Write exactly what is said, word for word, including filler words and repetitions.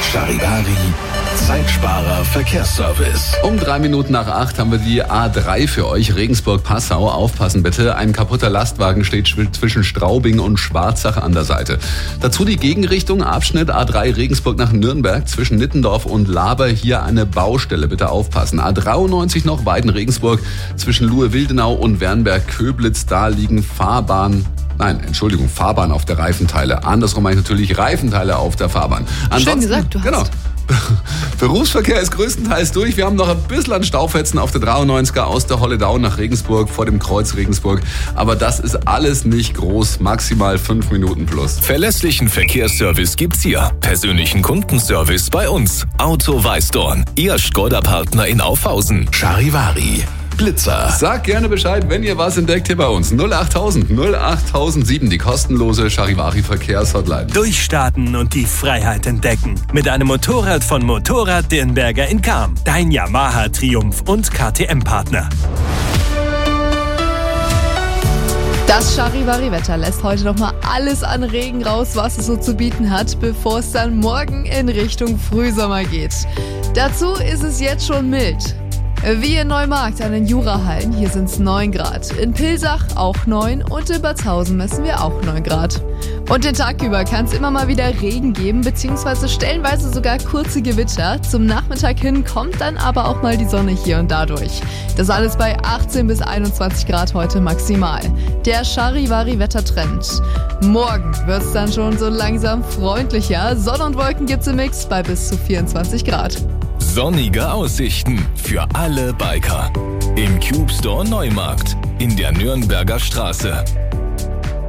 Charivari, Zeitsparer Verkehrsservice. Um drei Minuten nach acht haben wir die A drei für euch, Regensburg-Passau. Aufpassen bitte, ein kaputter Lastwagen steht zwischen Straubing und Schwarzach an der Seite. Dazu die Gegenrichtung, Abschnitt A drei Regensburg nach Nürnberg zwischen Nittendorf und Laber. Hier eine Baustelle, bitte aufpassen. A dreiundneunzig noch, Weiden-Regensburg zwischen Luhe-Wildenau und Wernberg-Köblitz. Da liegen Fahrbahn... Nein, Entschuldigung, Fahrbahn auf der Reifenteile. Andersrum meine ich natürlich Reifenteile auf der Fahrbahn. Ansonsten, schön gesagt, du hast. Genau. Berufsverkehr ist größtenteils durch. Wir haben noch ein bisschen an Staufetzen auf der dreiundneunziger aus der Holledau nach Regensburg vor dem Kreuz Regensburg. Aber das ist alles nicht groß, maximal fünf Minuten plus. Verlässlichen Verkehrsservice gibt's hier. Persönlichen Kundenservice bei uns. Auto Weißdorn, Ihr Skoda-Partner in Aufhausen. Charivari. Blitzer. Sag gerne Bescheid, wenn ihr was entdeckt hier bei uns. null achttausend null achttausendsieben, die kostenlose Charivari Verkehrshotline. Durchstarten und die Freiheit entdecken. Mit einem Motorrad von Motorrad Dirnberger in Cham. Dein Yamaha Triumph und K T M-Partner. Das Charivari-Wetter lässt heute nochmal alles an Regen raus, was es so zu bieten hat, bevor es dann morgen in Richtung Frühsommer geht. Dazu ist es jetzt schon mild. Wie in Neumarkt an den Jurahallen, hier sind es neun Grad. In Pilsach auch neun und in Batzhausen messen wir auch neun Grad. Und den Tag über kann es immer mal wieder Regen geben, beziehungsweise stellenweise sogar kurze Gewitter. Zum Nachmittag hin kommt dann aber auch mal die Sonne hier und da durch. Das alles bei achtzehn bis einundzwanzig Grad heute maximal. Der Charivari-Wettertrend. Morgen wird es dann schon so langsam freundlicher. Sonne und Wolken gibt's im Mix bei bis zu vierundzwanzig Grad. Sonnige Aussichten für alle Biker. Im Cube Store Neumarkt in der Nürnberger Straße.